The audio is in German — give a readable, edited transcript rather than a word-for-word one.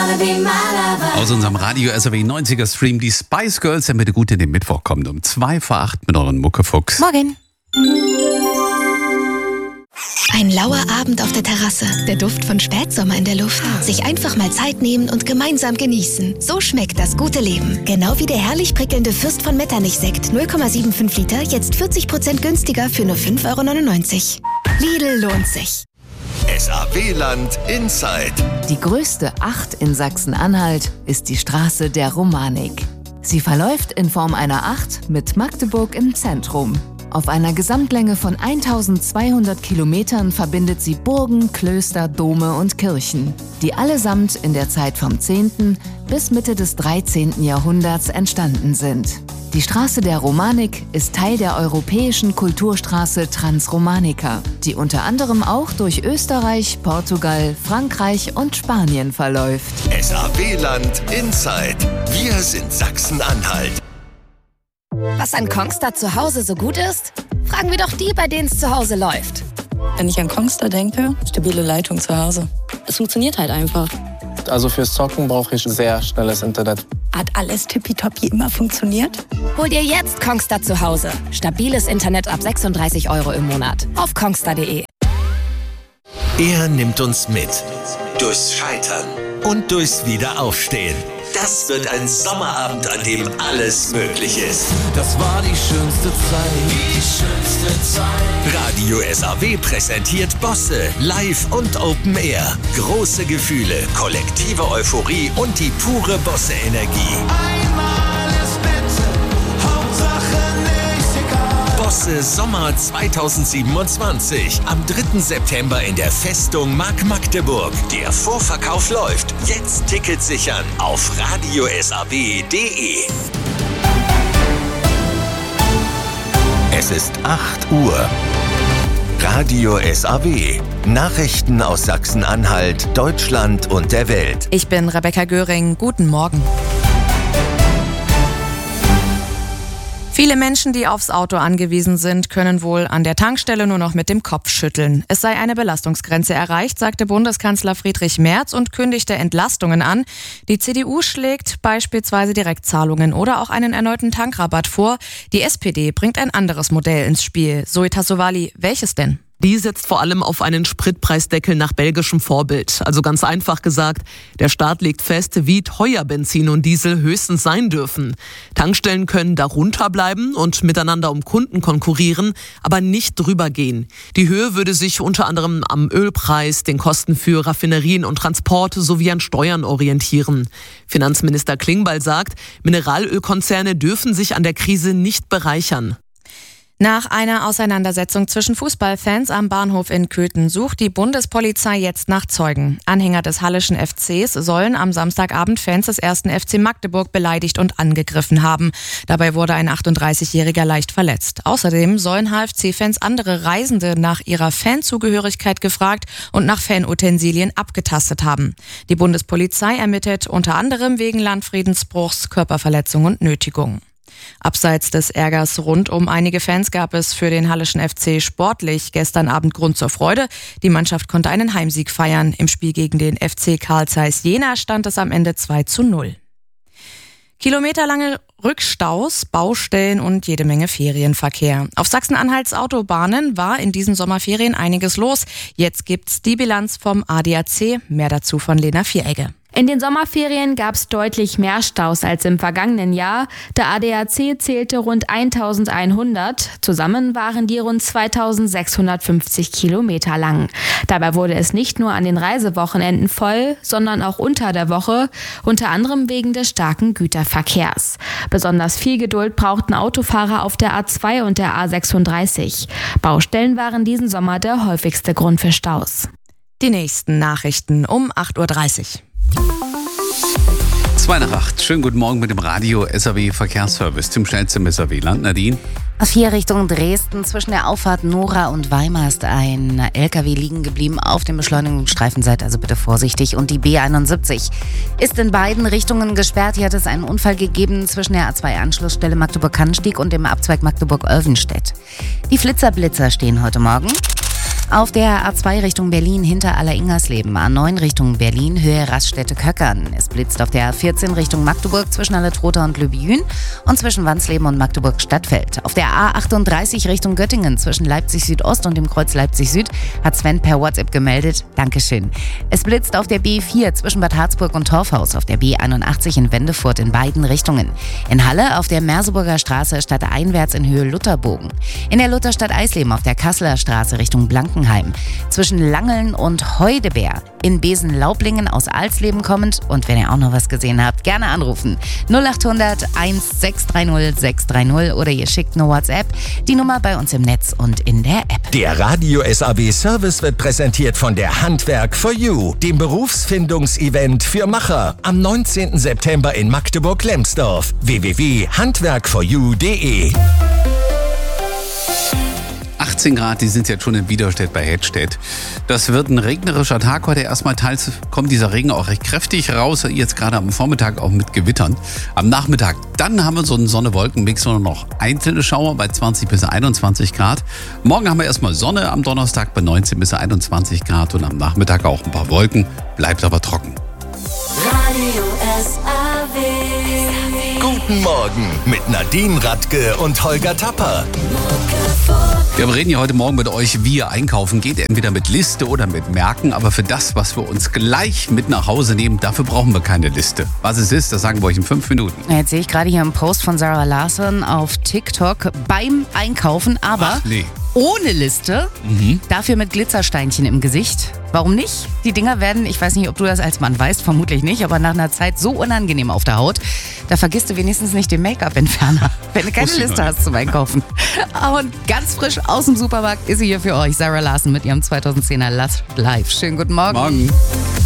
Aus unserem Radio SAW 90er Stream die Spice Girls, damit ihr gut in den Mittwoch kommt. Um 7:55 mit euren Muckefuchs. Morgen. Ein lauer Abend auf der Terrasse, der Duft von Spätsommer in der Luft. Sich einfach mal Zeit nehmen und gemeinsam genießen. So schmeckt das gute Leben. Genau wie der herrlich prickelnde Fürst von Metternich-Sekt, 0,75 Liter, jetzt 40% günstiger für nur 5,99 €. Lidl lohnt sich. SAW-Land Inside. Die größte Acht in Sachsen-Anhalt ist die Straße der Romanik. Sie verläuft in Form einer Acht mit Magdeburg im Zentrum. Auf einer Gesamtlänge von 1200 Kilometern verbindet sie Burgen, Klöster, Dome und Kirchen, die allesamt in der Zeit vom 10. bis Mitte des 13. Jahrhunderts entstanden sind. Die Straße der Romanik ist Teil der europäischen Kulturstraße Transromanica, die unter anderem auch durch Österreich, Portugal, Frankreich und Spanien verläuft. SAW-Land Inside. Wir sind Sachsen-Anhalt. Was an Kongstar zu Hause so gut ist? Fragen wir doch die, bei denen es zu Hause läuft. Wenn ich an Kongstar denke, stabile Leitung zu Hause. Es funktioniert halt einfach. Also fürs Zocken brauche ich sehr schnelles Internet. Hat alles tippitoppi immer funktioniert? Hol dir jetzt Kongstar zu Hause. Stabiles Internet ab 36 € im Monat. Auf kongstar.de. Er nimmt uns mit. Durchs Scheitern und durchs Wiederaufstehen. Das wird ein Sommerabend, an dem alles möglich ist. Das war die schönste Zeit. Radio SAW präsentiert Bosse live und Open Air. Große Gefühle, kollektive Euphorie und die pure Bosse-Energie. Einmal ist bitte, Hauptsache nicht egal. Bosse Sommer 2027. Am 3. September in der Festung Mark Magdeburg. Der Vorverkauf läuft. Jetzt Tickets sichern auf radiosaw.de. Es ist 8 Uhr. Radio SAW. Nachrichten aus Sachsen-Anhalt, Deutschland und der Welt. Ich bin Rebecca Göring. Guten Morgen. Viele Menschen, die aufs Auto angewiesen sind, können wohl an der Tankstelle nur noch mit dem Kopf schütteln. Es sei eine Belastungsgrenze erreicht, sagte Bundeskanzler Friedrich Merz und kündigte Entlastungen an. Die CDU schlägt beispielsweise Direktzahlungen oder auch einen erneuten Tankrabatt vor. Die SPD bringt ein anderes Modell ins Spiel. Zoe Tassovali, welches denn? Die setzt vor allem auf einen Spritpreisdeckel nach belgischem Vorbild. Also ganz einfach gesagt, der Staat legt fest, wie teuer Benzin und Diesel höchstens sein dürfen. Tankstellen können darunter bleiben und miteinander um Kunden konkurrieren, aber nicht drüber gehen. Die Höhe würde sich unter anderem am Ölpreis, den Kosten für Raffinerien und Transport sowie an Steuern orientieren. Finanzminister Klingbeil sagt, Mineralölkonzerne dürfen sich an der Krise nicht bereichern. Nach einer Auseinandersetzung zwischen Fußballfans am Bahnhof in Köthen sucht die Bundespolizei jetzt nach Zeugen. Anhänger des Halleschen FCs sollen am Samstagabend Fans des 1. FC Magdeburg beleidigt und angegriffen haben. Dabei wurde ein 38-Jähriger leicht verletzt. Außerdem sollen HFC-Fans andere Reisende nach ihrer Fanzugehörigkeit gefragt und nach Fanutensilien abgetastet haben. Die Bundespolizei ermittelt unter anderem wegen Landfriedensbruchs, Körperverletzung und Nötigung. Abseits des Ärgers rund um einige Fans gab es für den Halleschen FC sportlich gestern Abend Grund zur Freude. Die Mannschaft konnte einen Heimsieg feiern. Im Spiel gegen den FC Carl Zeiss Jena stand es am Ende 2:0. Kilometerlange Rückstaus, Baustellen und jede Menge Ferienverkehr. Auf Sachsen-Anhalts Autobahnen war in diesen Sommerferien einiges los. Jetzt gibt's die Bilanz vom ADAC. Mehr dazu von Lena Vieregge. In den Sommerferien gab es deutlich mehr Staus als im vergangenen Jahr. Der ADAC zählte rund 1100. Zusammen waren die rund 2650 Kilometer lang. Dabei wurde es nicht nur an den Reisewochenenden voll, sondern auch unter der Woche, unter anderem wegen des starken Güterverkehrs. Besonders viel Geduld brauchten Autofahrer auf der A2 und der A36. Baustellen waren diesen Sommer der häufigste Grund für Staus. Die nächsten Nachrichten um 8:30 Uhr. 7:55. Schönen guten Morgen mit dem Radio SAW Verkehrsservice zum schnellsten im SAW-Land. Nadine? A4 Richtung Dresden zwischen der Auffahrt Nora und Weimar ist ein LKW liegen geblieben auf dem Beschleunigungsstreifen. Seid also bitte vorsichtig. Und die B71 ist in beiden Richtungen gesperrt. Hier hat es einen Unfall gegeben zwischen der A2-Anschlussstelle Magdeburg-Kannstieg und dem Abzweig Magdeburg-Olvenstedt. Die Flitzer-Blitzer stehen heute Morgen Auf der A2 Richtung Berlin hinter Aller-Ingersleben, A9 Richtung Berlin, Höhe Raststätte-Köckern. Es blitzt auf der A14 Richtung Magdeburg zwischen Alle-Trotha und Lübjün und zwischen Wansleben und Magdeburg-Stadtfeld. Auf der A38 Richtung Göttingen zwischen Leipzig-Südost und dem Kreuz Leipzig-Süd hat Sven per WhatsApp gemeldet. Dankeschön. Es blitzt auf der B4 zwischen Bad Harzburg und Torfhaus, auf der B81 in Wendefurt in beiden Richtungen. In Halle auf der Merseburger Straße stadteinwärts in Höhe Lutherbogen. In der Lutherstadt Eisleben auf der Kasseler Straße Richtung Blankenheim. Zwischen Langeln und Heudeberg. In Besen-Laublingen aus Alsleben kommend. Und wenn ihr auch noch was gesehen habt, gerne anrufen. 0800 1630 630 oder ihr schickt eine WhatsApp. Die Nummer bei uns im Netz und in der App. Der Radio SAW Service wird präsentiert von der Handwerk for You, dem Berufsfindungsevent für Macher. Am 19. September in Magdeburg-Lemsdorf. www.handwerkforyou.de 18 Grad, die sind jetzt schon in Widerstedt bei Hedstedt. Das wird ein regnerischer Tag heute. Erstmal teils kommt dieser Regen auch recht kräftig raus. Jetzt gerade am Vormittag auch mit Gewittern. Am Nachmittag, dann haben wir so einen Sonne-Wolken-Mix, nur noch einzelne Schauer bei 20 bis 21 Grad. Morgen haben wir erstmal Sonne am Donnerstag bei 19 bis 21 Grad und am Nachmittag auch ein paar Wolken, bleibt aber trocken. Radio SAW. Guten Morgen mit Nadine Radke und Holger Tapper. Wir reden ja heute Morgen mit euch, wie ihr einkaufen geht, entweder mit Liste oder mit Merken. Aber für das, was wir uns gleich mit nach Hause nehmen, dafür brauchen wir keine Liste. Was es ist, das sagen wir euch in 5 Minuten. Jetzt sehe ich gerade hier einen Post von Sarah Larson auf TikTok beim Einkaufen, aber ohne Liste, dafür mit Glitzersteinchen im Gesicht. Warum nicht? Die Dinger werden, ich weiß nicht, ob du das als Mann weißt, vermutlich nicht, aber nach einer Zeit so unangenehm auf der Haut, da vergisst du wenigstens nicht den Make-up-Entferner, wenn du keine Liste hast zum Einkaufen. Und ganz frisch aus dem Supermarkt ist sie hier für euch, Sarah Larson mit ihrem 2010er Last Live. Schönen guten Morgen. Morgen.